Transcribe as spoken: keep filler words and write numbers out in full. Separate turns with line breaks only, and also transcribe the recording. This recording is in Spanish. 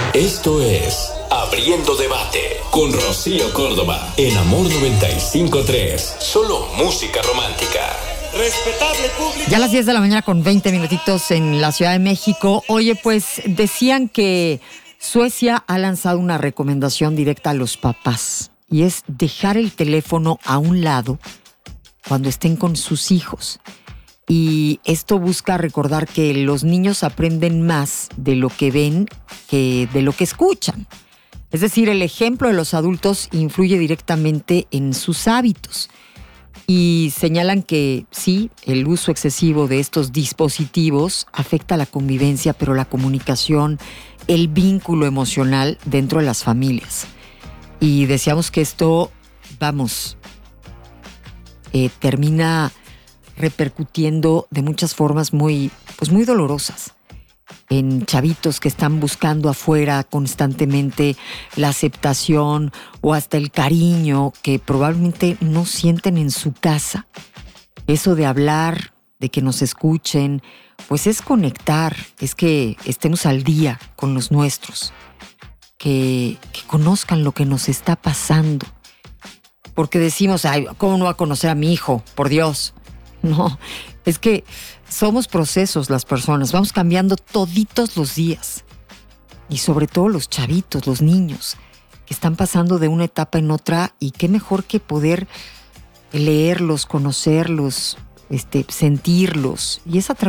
Esto es Abriendo Debate con Rocío Córdoba en Amor noventa y cinco punto tres. Solo música romántica.
Respetable público.
Ya a las diez de la mañana con veinte minutitos en la Ciudad de México. Oye, pues decían que Suecia ha lanzado una recomendación directa a los papás y es dejar el teléfono a un lado cuando estén con sus hijos. Y esto busca recordar que los niños aprenden más de lo que ven que de lo que escuchan. Es decir, el ejemplo de los adultos influye directamente en sus hábitos. Y señalan que sí, el uso excesivo de estos dispositivos afecta la convivencia, pero la comunicación, el vínculo emocional dentro de las familias. Y decíamos que esto, vamos, eh, termina repercutiendo de muchas formas muy, pues muy dolorosas en chavitos que están buscando afuera constantemente la aceptación o hasta el cariño que probablemente no sienten en su casa. Eso de hablar, de que nos escuchen, pues es conectar, es que estemos al día con los nuestros, que, que conozcan lo que nos está pasando. Porque decimos, ay, ¿cómo no va a conocer a mi hijo? Por Dios. No, es que somos procesos las personas, vamos cambiando toditos los días. Y sobre todo los chavitos, los niños, que están pasando de una etapa en otra y qué mejor que poder leerlos, conocerlos, este, sentirlos. Y es a través